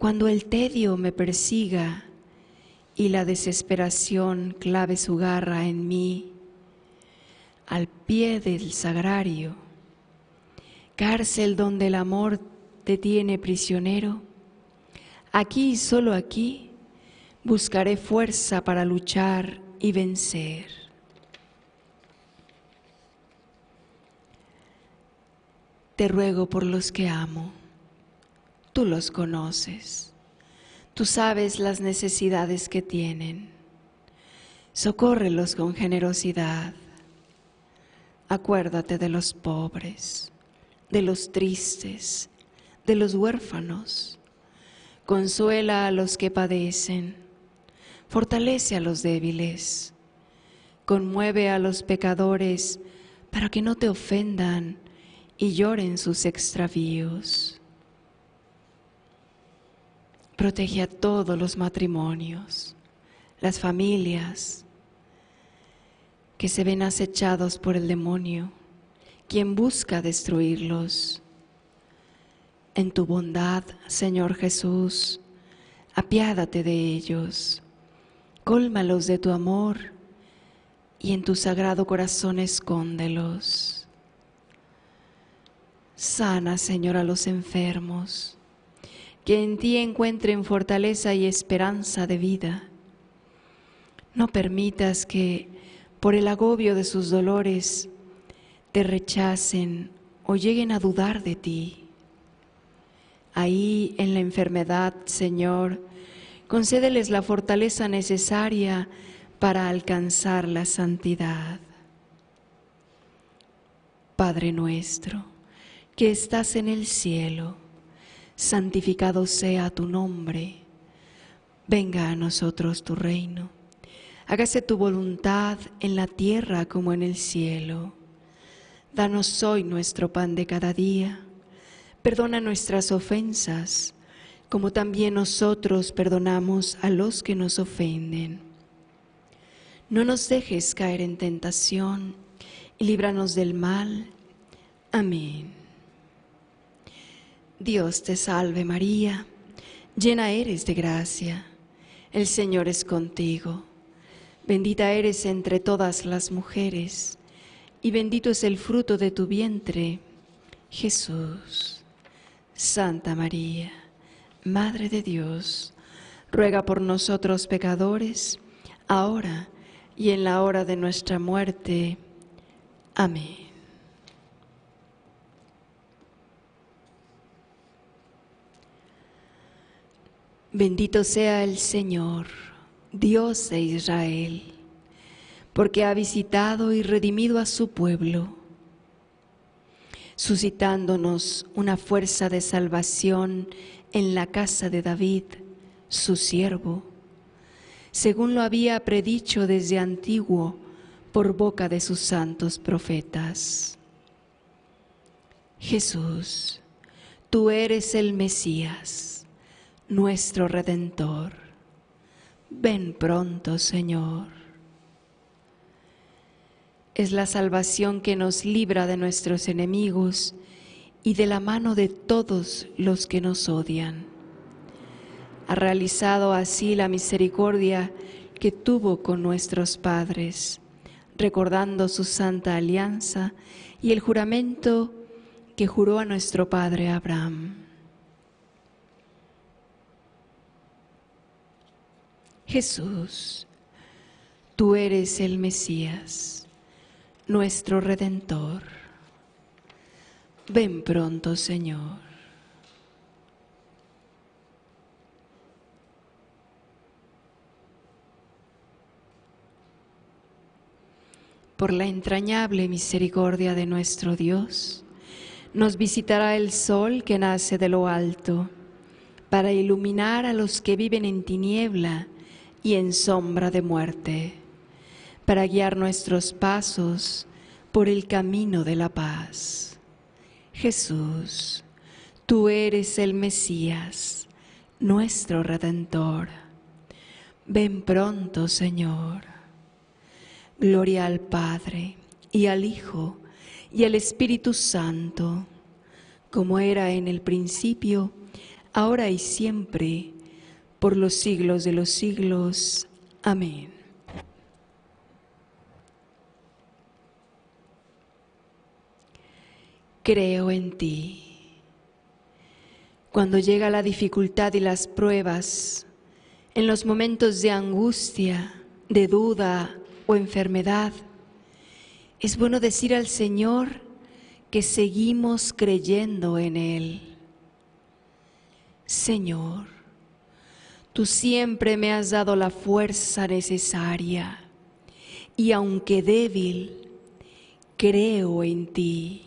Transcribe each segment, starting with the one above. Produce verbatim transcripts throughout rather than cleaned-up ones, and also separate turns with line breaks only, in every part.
Cuando el tedio me persiga y la desesperación clave su garra en mí, al pie del sagrario, cárcel donde el amor te tiene prisionero, aquí, solo aquí, buscaré fuerza para luchar y vencer. Te ruego por los que amo, tú los conoces, tú sabes las necesidades que tienen, socórrelos con generosidad. Acuérdate de los pobres, de los tristes, de los huérfanos. Consuela a los que padecen, fortalece a los débiles, conmueve a los pecadores para que no te ofendan y lloren sus extravíos. Protege a todos los matrimonios, las familias que se ven acechados por el demonio, quien busca destruirlos. En tu bondad, Señor Jesús, apiádate de ellos, cólmalos de tu amor y en tu sagrado corazón escóndelos. Sana, Señor, a los enfermos, que en ti encuentren fortaleza y esperanza de vida. No permitas que, por el agobio de sus dolores, te rechacen o lleguen a dudar de ti. Ahí, en la enfermedad, Señor, concédeles la fortaleza necesaria para alcanzar la santidad. Padre nuestro, que estás en el cielo, santificado sea tu nombre. Venga a nosotros tu reino. Hágase tu voluntad en la tierra como en el cielo. Danos hoy nuestro pan de cada día. Perdona nuestras ofensas, como también nosotros perdonamos a los que nos ofenden. No nos dejes caer en tentación y líbranos del mal. Amén. Dios te salve María, llena eres de gracia, el Señor es contigo. Bendita eres entre todas las mujeres, y bendito es el fruto de tu vientre, Jesús. Santa María, Madre de Dios, ruega por nosotros pecadores, ahora y en la hora de nuestra muerte. Amén. Bendito sea el Señor, Dios de Israel, porque ha visitado y redimido a su pueblo, suscitándonos una fuerza de salvación en la casa de David, su siervo, según lo había predicho desde antiguo por boca de sus santos profetas. Jesús, tú eres el Mesías, nuestro Redentor. Ven pronto, Señor. Es la salvación que nos libra de nuestros enemigos y de la mano de todos los que nos odian. Ha realizado así la misericordia que tuvo con nuestros padres, recordando su santa alianza y el juramento que juró a nuestro padre Abraham. Jesús, tú eres el Mesías, nuestro Redentor. Ven pronto, Señor. Por la entrañable misericordia de nuestro Dios, nos visitará el sol que nace de lo alto, para iluminar a los que viven en tiniebla y en sombra de muerte, para guiar nuestros pasos por el camino de la paz. Jesús, tú eres el Mesías, nuestro Redentor. Ven pronto, Señor. Gloria al Padre, y al Hijo, y al Espíritu Santo, como era en el principio, ahora y siempre, por los siglos de los siglos. Amén. Creo en ti. Cuando llega la dificultad y las pruebas, en los momentos de angustia, de duda o enfermedad, es bueno decir al Señor que seguimos creyendo en Él. Señor, tú siempre me has dado la fuerza necesaria y aunque débil, creo en ti.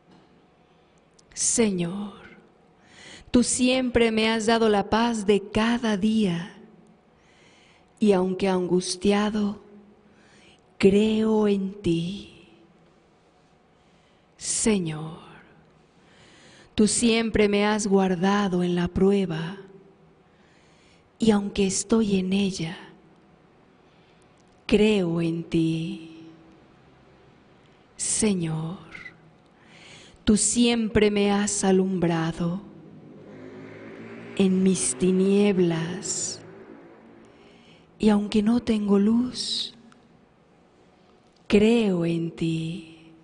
Señor, tú siempre me has dado la paz de cada día y aunque angustiado, creo en ti. Señor, tú siempre me has guardado en la prueba y aunque estoy en ella, creo en ti. Señor, tú siempre me has alumbrado en mis tinieblas y aunque no tengo luz, creo en ti.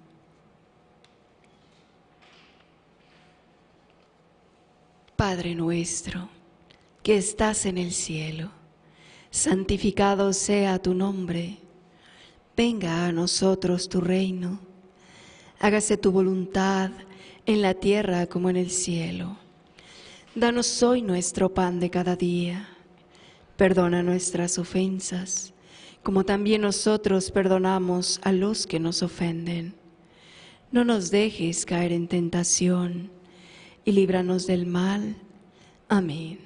Padre nuestro, que estás en el cielo, santificado sea tu nombre. Venga a nosotros tu reino. Hágase tu voluntad en la tierra como en el cielo. Danos hoy nuestro pan de cada día. Perdona nuestras ofensas, como también nosotros perdonamos a los que nos ofenden. No nos dejes caer en tentación y líbranos del mal. Amén.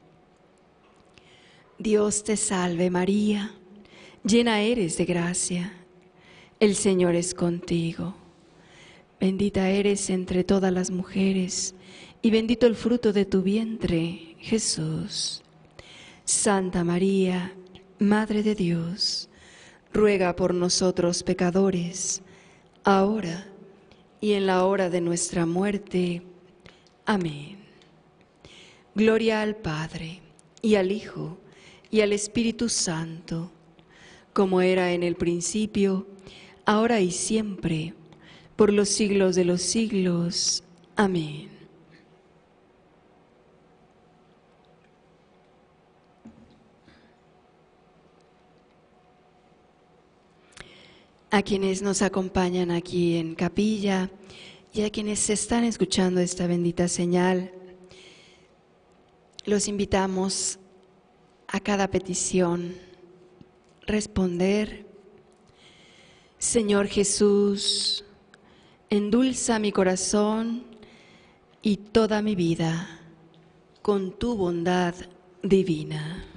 Dios te salve María, llena eres de gracia, el Señor es contigo. Bendita eres entre todas las mujeres, y bendito el fruto de tu vientre, Jesús. Santa María, Madre de Dios, ruega por nosotros pecadores, ahora y en la hora de nuestra muerte. Amén. Gloria al Padre, y al Hijo, y al Espíritu Santo, como era en el principio, ahora y siempre, por los siglos de los siglos. Amén. A quienes nos acompañan aquí en capilla y a quienes están escuchando esta bendita señal, los invitamos a cada petición responder: Señor Jesús, endulza mi corazón y toda mi vida con tu bondad divina.